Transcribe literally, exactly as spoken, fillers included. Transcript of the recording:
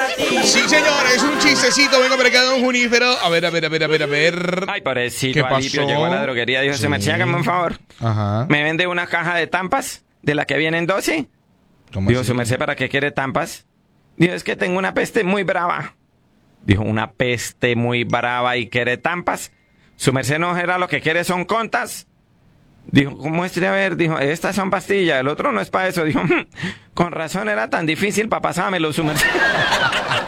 Sí, señor, es un chistecito. Venga para acá, don Junífero. A ver, a ver, a ver, a ver, a ver. Ay, pobrecito, ¿Qué pasó? Alipio llegó a la droguería. Dijo, Sí. se me hágame un favor. Ajá. ¿Me vende una caja de tampas? ¿De la que vienen doce? ¿Cómo Dijo, así? su merced, ¿para qué quiere tampas? Dijo, es que tengo una peste muy brava. Dijo, una peste muy brava y quiere tampas. Su merced no era lo que quiere son contas. Dijo, ¿cómo es? A ver, dijo, estas son pastillas, el otro no es para eso. Dijo, con razón era tan difícil para pasármelo, su merced.